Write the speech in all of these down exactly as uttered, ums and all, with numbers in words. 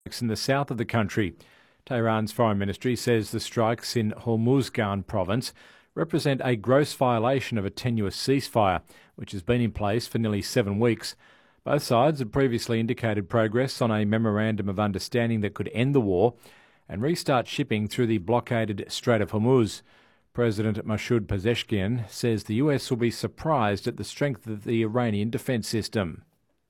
in the south of the country. Tehran's foreign ministry says the strikes in Hormuzgan province represent a gross violation of a tenuous ceasefire, which has been in place for nearly seven weeks. Both sides had previously indicated progress on a memorandum of understanding that could end the war and restart shipping through the blockaded Strait of Hormuz. President Masoud Pezeshkian says the U S will be surprised at the strength of the Iranian defence system.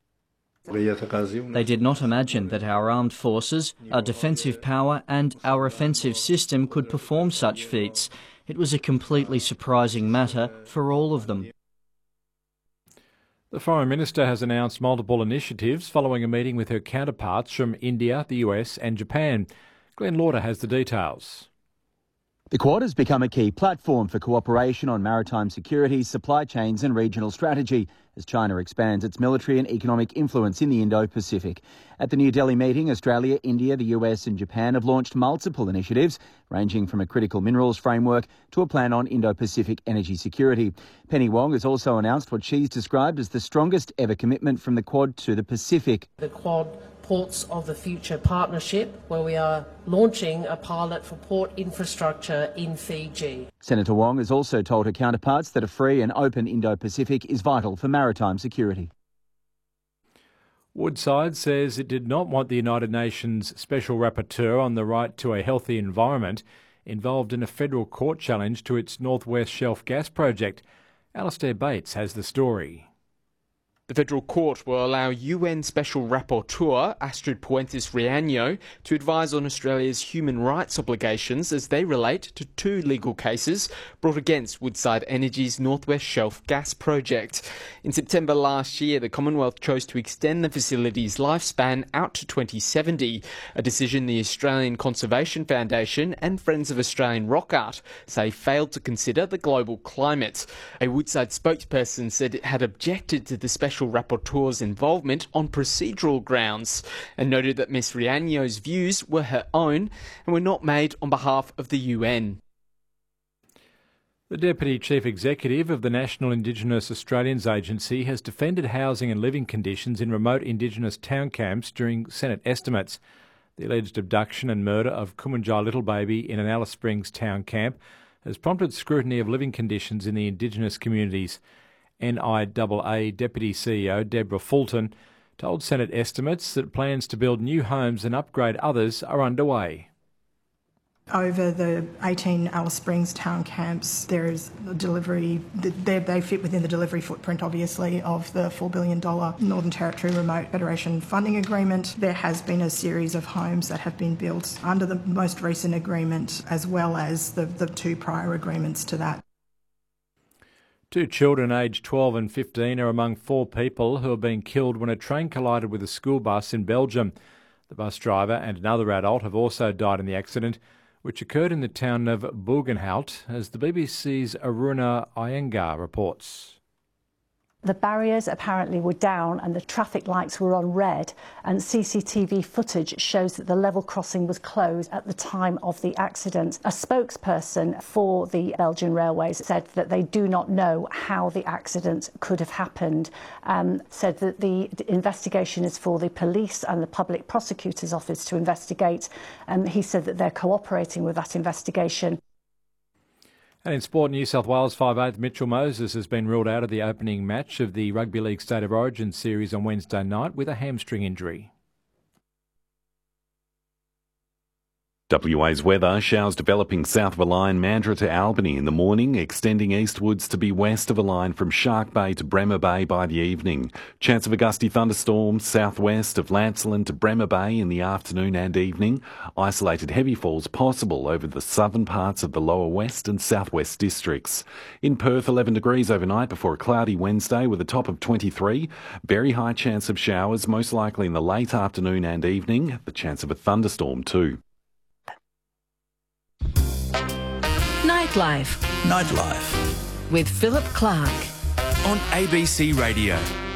They did not imagine that our armed forces, our defensive power and our offensive system could perform such feats. It was a completely surprising matter for all of them. The Foreign Minister has announced multiple initiatives following a meeting with her counterparts from India, the U S and Japan. Glenn Lauder has the details. The Quad has become a key platform for cooperation on maritime security, supply chains and regional strategy as China expands its military and economic influence in the Indo-Pacific. At the New Delhi meeting, Australia, India, the U S and Japan have launched multiple initiatives, ranging from a critical minerals framework to a plan on Indo-Pacific energy security. Penny Wong has also announced what she's described as the strongest ever commitment from the Quad to the Pacific. The Quad Ports of the Future partnership, where we are launching a pilot for port infrastructure in Fiji. Senator Wong has also told her counterparts that a free and open Indo-Pacific is vital for maritime security. Woodside says it did not want the United Nations Special Rapporteur on the right to a healthy environment involved in a federal court challenge to its North West Shelf gas project. Alastair Bates has the story. The Federal Court will allow U N Special Rapporteur Astrid Puentes-Riaño to advise on Australia's human rights obligations as they relate to two legal cases brought against Woodside Energy's North West Shelf gas project. In September last year, the Commonwealth chose to extend the facility's lifespan out to twenty seventy, a decision the Australian Conservation Foundation and Friends of Australian Rock Art say failed to consider the global climate. A Woodside spokesperson said it had objected to the Special Rapporteur's involvement on procedural grounds and noted that Miz Riaño's views were her own and were not made on behalf of the U N. The Deputy Chief Executive of the National Indigenous Australians Agency has defended housing and living conditions in remote Indigenous town camps during Senate estimates. The alleged abduction and murder of Kumanjai Little Baby in an Alice Springs town camp has prompted scrutiny of living conditions in the Indigenous communities. N I A A Deputy C E O Deborah Fulton told Senate estimates that plans to build new homes and upgrade others are underway. Over the eighteen Alice Springs town camps, there is a delivery, they fit within the delivery footprint, obviously, of the four billion dollars Northern Territory Remote Federation funding agreement. There has been a series of homes that have been built under the most recent agreement, as well as the, the two prior agreements to that. Two children aged twelve and fifteen are among four people who have been killed when a train collided with a school bus in Belgium. The bus driver and another adult have also died in the accident, which occurred in the town of Bogenhout, as the B B C's Aruna Iyengar reports. The barriers apparently were down and the traffic lights were on red, and C C T V footage shows that the level crossing was closed at the time of the accident. A spokesperson for the Belgian Railways said that they do not know how the accident could have happened, um, said that the investigation is for the police and the Public Prosecutor's Office to investigate, and he said that they're cooperating with that investigation. And in sport, New South Wales five eighth Mitchell Moses has been ruled out of the opening match of the Rugby League State of Origin series on Wednesday night with a hamstring injury. W A's weather, showers developing south of a line Mandurah to Albany in the morning, extending eastwards to be west of a line from Shark Bay to Bremer Bay by the evening. Chance of a gusty thunderstorm southwest of Lancelin to Bremer Bay in the afternoon and evening. Isolated heavy falls possible over the southern parts of the lower west and southwest districts. In Perth, eleven degrees overnight before a cloudy Wednesday with a top of twenty-three. Very high chance of showers, most likely in the late afternoon and evening. The chance of a thunderstorm too. Nightlife. Nightlife. With Philip Clark. On A B C Radio.